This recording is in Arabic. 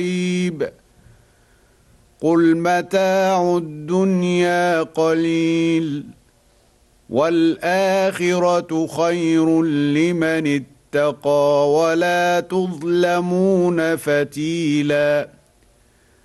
قل متاع الدنيا قليل والآخرة خير لمن اتقى ولا تظلمون فتيلا